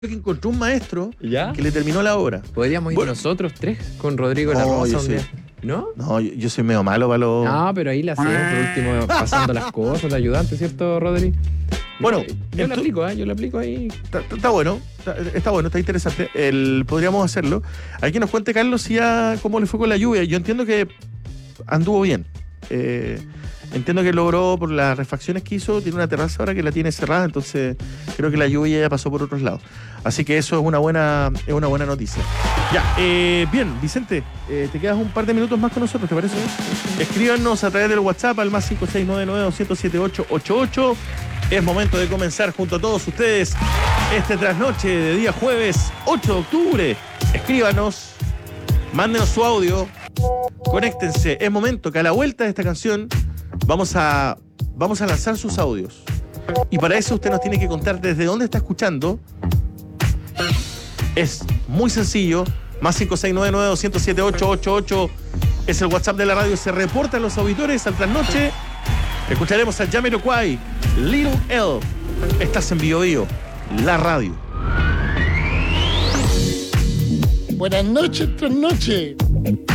que encontró un maestro ¿Ya? que le terminó la obra. Podríamos ir nosotros tres con Rodrigo La Rosa un día. ¿No? No, yo soy medio malo para los... No, pero ahí la hacemos por último, pasando las cosas, de ayudante, ¿cierto, Rodri? Bueno, yo la aplico, yo la aplico ahí. Está bueno, está interesante. Podríamos hacerlo. Hay que nos cuente, Carlos, si cómo le fue con la lluvia. Yo entiendo que anduvo bien. Entiendo que logró, por las refacciones que hizo, tiene una terraza ahora que la tiene cerrada, entonces creo que la lluvia ya pasó por otros lados. Así que eso es una buena noticia. Ya, bien, Vicente, te quedas un par de minutos más con nosotros, ¿te parece? Escríbanos a través del WhatsApp al más 5699-207-888. Es momento de comenzar junto a todos ustedes este trasnoche de día jueves 8 de octubre. Escríbanos, mándenos su audio, conéctense. Es momento que a la vuelta de esta canción vamos a lanzar sus audios. Y para eso usted nos tiene que contar desde dónde está escuchando. Es muy sencillo. Más 5699-207-888 es el WhatsApp de la radio. Se reportan los auditores al trasnoche. Escucharemos a Jamiroquai, Little L. Estás en Bio Bio, la radio. Buenas noches, trasnoche.